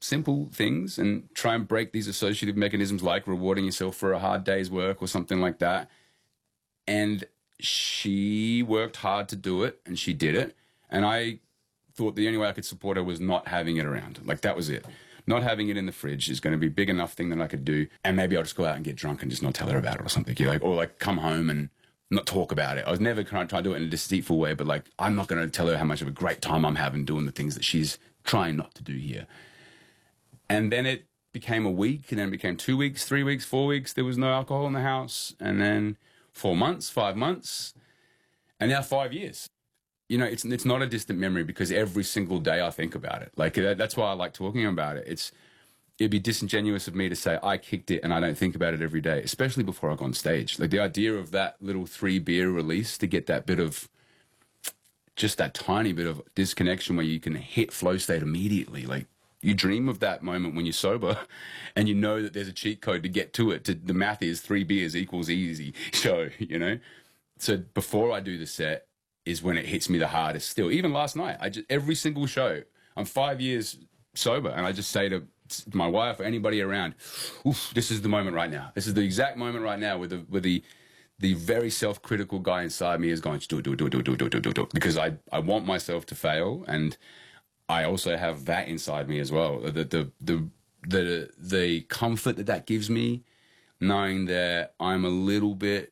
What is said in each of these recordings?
simple things and try and break these associative mechanisms like rewarding yourself for a hard day's work or something like that. And she worked hard to do it, and she did it. And I thought the only way I could support her was not having it around. Like, that was it. Not having it in the fridge is going to be a big enough thing that I could do. And maybe I'll just go out and get drunk and just not tell her about it or something. Or like come home and not talk about it. I was never trying to do it in a deceitful way, but like, I'm not going to tell her how much of a great time I'm having doing the things that she's trying not to do here. And then it became a week, and then it became 2 weeks, 3 weeks, 4 weeks. There was no alcohol in the house. And then 4 months, 5 months, and now 5 years. You know, it's not a distant memory because every single day I think about it. Like, that's why I like talking about it. It'd be disingenuous of me to say I kicked it and I don't think about it every day, especially before I go on stage. Like, the idea of that little 3-beer release to get that bit of, just that tiny bit of disconnection where you can hit flow state immediately. Like, you dream of that moment when you're sober and you know that there's a cheat code to get to it. The math is 3 beers equals easy show, you know? So before I do the set is when it hits me the hardest still. Even last night, every single show, I'm 5 years sober, and I just say to my wife or anybody around, oof, this is the moment right now. This is the exact moment right now where the very self-critical guy inside me is going, do it, because I want myself to fail, and I also have that inside me as well. The comfort that gives me, knowing that I'm a little bit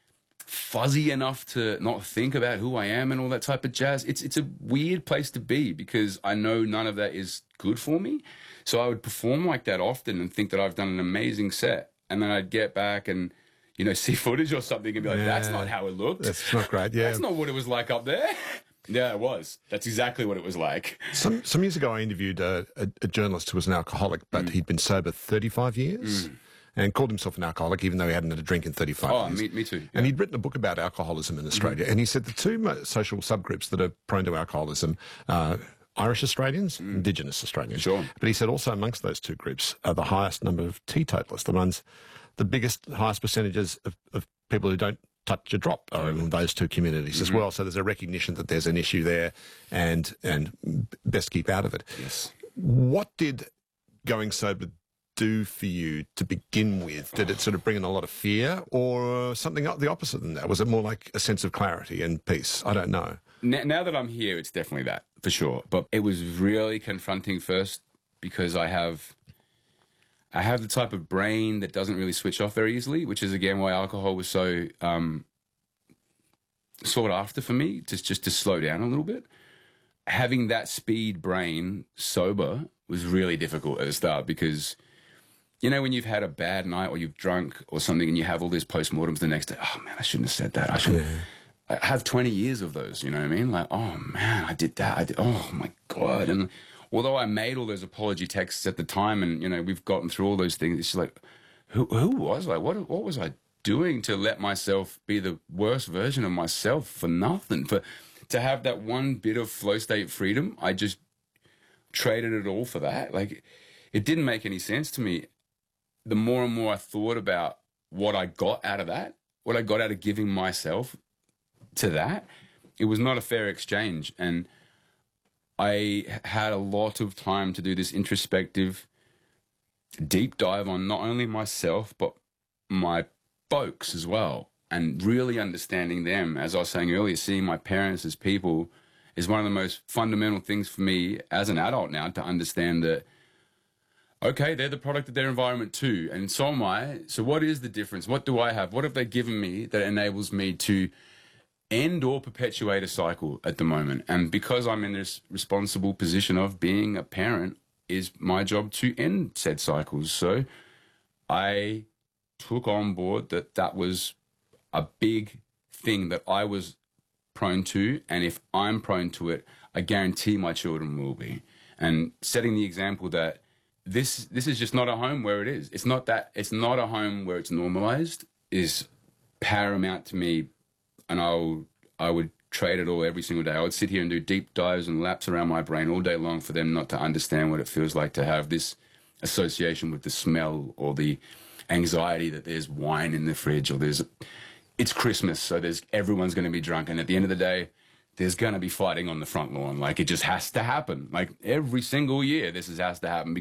fuzzy enough to not think about who I am and all that type of jazz. It's a weird place to be because I know none of that is good for me. So I would perform like that often and think that I've done an amazing set, and then I'd get back and, you know, see footage or something and be like, that's not how it looked. That's not great. Yeah, that's not what it was like up there. Yeah, it was. That's exactly what it was like. Some years ago, I interviewed a journalist who was an alcoholic, but he'd been sober 35 years. And called himself an alcoholic, even though he hadn't had a drink in 35 years. Me too. Yeah. And he'd written a book about alcoholism in Australia. And he said the two social subgroups that are prone to alcoholism are Irish Australians, Indigenous Australians. Sure. But he said also amongst those two groups are the highest number of teetotalists, the highest percentages of people who don't touch a drop are in those two communities as well. So there's a recognition that there's an issue there and best keep out of it. Yes. What did going sober do for you to begin with? Did it sort of bring in a lot of fear or something the opposite than that? Was it more like a sense of clarity and peace? I don't know. Now that I'm here, it's definitely that, for sure. But it was really confronting first because I have the type of brain that doesn't really switch off very easily, which is, again, why alcohol was so sought after for me, just to slow down a little bit. Having that speed brain sober was really difficult at the start because, you know, when you've had a bad night or you've drunk or something and you have all these postmortems the next day, oh, man, I shouldn't have said that. I shouldn't. I have 20 years of those, you know what I mean? Like, oh, man, I did that. Oh, my God. And although I made all those apology texts at the time and, you know, we've gotten through all those things, it's just like, who was I? What was I doing to let myself be the worst version of myself for nothing? To have that one bit of flow state freedom, I just traded it all for that. Like, it didn't make any sense to me. The more and more I thought about what I got out of that, what I got out of giving myself to that, it was not a fair exchange. And I had a lot of time to do this introspective deep dive on not only myself, but my folks as well. And really understanding them, as I was saying earlier, seeing my parents as people is one of the most fundamental things for me as an adult now, to understand that, okay, they're the product of their environment too, and so am I. So what is the difference? What do I have? What have they given me that enables me to end or perpetuate a cycle at the moment? And because I'm in this responsible position of being a parent, is my job to end said cycles. So I took on board that was a big thing that I was prone to, and if I'm prone to it, I guarantee my children will be. And setting the example that this is just not a home where it is. It's not a home where it's normalized is paramount to me, and I would trade it all every single day. I would sit here and do deep dives and laps around my brain all day long for them not to understand what it feels like to have this association with the smell or the anxiety that there's wine in the fridge or it's Christmas, so everyone's going to be drunk, and at the end of the day, there's going to be fighting on the front lawn. Like, it just has to happen. Like, every single year, this has to happen.